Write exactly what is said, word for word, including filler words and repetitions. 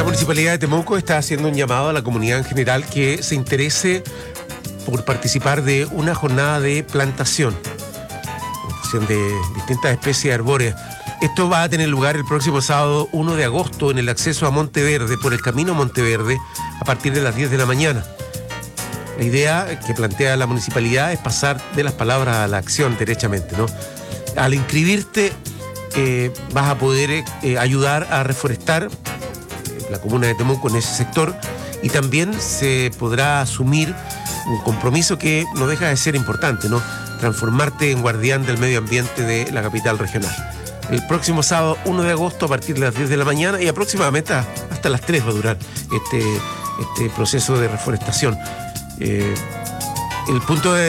Municipalidad de Temuco está haciendo un llamado a la comunidad en general que se interese por participar de una jornada de plantación, plantación de distintas especies arbóreas. Esto va a tener lugar el próximo sábado uno de agosto en el acceso a Monteverde, por el camino Monteverde, a partir de las diez de la mañana. La idea que plantea la municipalidad es pasar de las palabras a la acción derechamente, ¿no? Al inscribirte eh, vas a poder eh, ayudar a reforestar la comuna de Temuco en ese sector, y también se podrá asumir un compromiso que no deja de ser importante, ¿no? Transformarte en guardián del medio ambiente de la capital regional. El próximo sábado uno de agosto a partir de las diez de la mañana y aproximadamente hasta las tres va a durar este, este proceso de reforestación. Eh, el punto de